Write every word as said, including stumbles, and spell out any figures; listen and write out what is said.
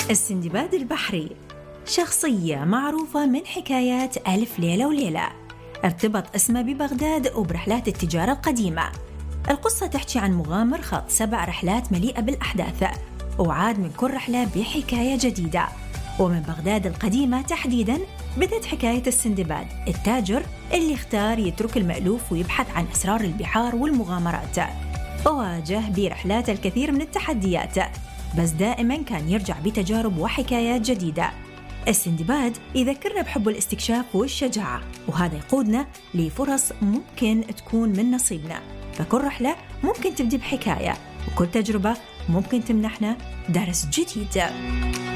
السندباد البحري شخصية معروفة من حكايات ألف ليلة وليلة. ارتبط اسمه ببغداد وبرحلات التجارة القديمة. القصة تحكي عن مغامر خاض سبع رحلات مليئة بالأحداث، وعاد من كل رحلة بحكاية جديدة. ومن بغداد القديمة تحديداً بدت حكاية السندباد التاجر اللي اختار يترك المألوف ويبحث عن أسرار البحار والمغامرات. وواجه برحلات الكثير من التحديات، بس دائماً كان يرجع بتجارب وحكايات جديدة. السندباد يذكرنا بحب الاستكشاف والشجاعة، وهذا يقودنا لفرص ممكن تكون من نصيبنا. فكل رحلة ممكن تبدي بحكاية، وكل تجربة ممكن تمنحنا درس جديد.